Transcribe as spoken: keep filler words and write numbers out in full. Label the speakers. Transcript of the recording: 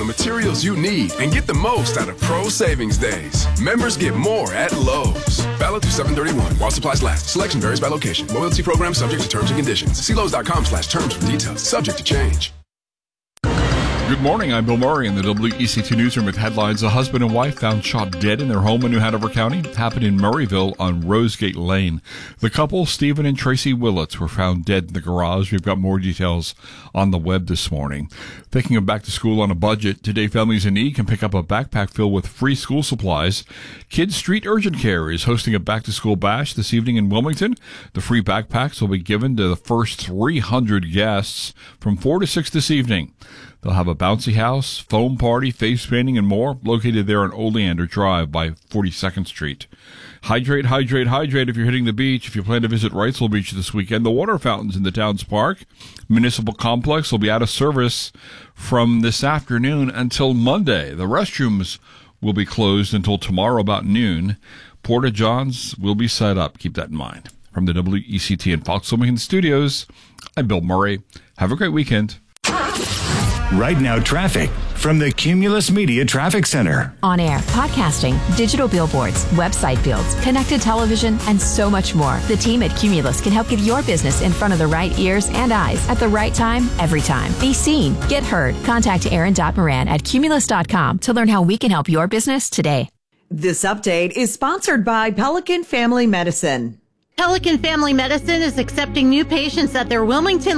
Speaker 1: the materials you need and get the most out of Pro Savings Days. Members get more at Lowe's. Valid through seven thirty-one while supplies last. Selection varies by location. Loyalty program subject to terms and conditions. See Lowe's.com slash terms for details. Subject to change.
Speaker 2: Good morning. I'm Bill Murray in the W E C T Newsroom with headlines. A husband and wife found shot dead in their home in New Hanover County. It happened in Murrayville on Rosegate Lane. The couple, Stephen and Tracy Willits, were found dead in the garage. We've got more details on the web this morning. Thinking of back to school on a budget, today families in need can pick up a backpack filled with free school supplies. Kids Street Urgent Care is hosting a back to school bash this evening in Wilmington. The free backpacks will be given to the first three hundred guests from four to six this evening. They'll have a bouncy house, foam party, face painting, and more, located there on Oleander Drive by forty-second Street. Hydrate, hydrate, hydrate if you're hitting the beach. If you plan to visit Wrightsville Beach this weekend, the water fountains in the town's park, municipal complex, will be out of service from this afternoon until Monday. The restrooms will be closed until tomorrow about noon. Porta Johns will be set up. Keep that in mind. From the W E C T and Fox Wilmington studios, I'm Bill Murray. Have a great weekend.
Speaker 3: Right now, traffic from the Cumulus Media Traffic Center.
Speaker 4: On air, podcasting, digital billboards, website builds, connected television, and so much more. The team at Cumulus can help get your business in front of the right ears and eyes at the right time, every time. Be seen, get heard. Contact Aaron Moran at Cumulus dot com to learn how we can help your business today.
Speaker 5: This update is sponsored by Pelican Family Medicine.
Speaker 6: Pelican Family Medicine is accepting new patients at their Wilmington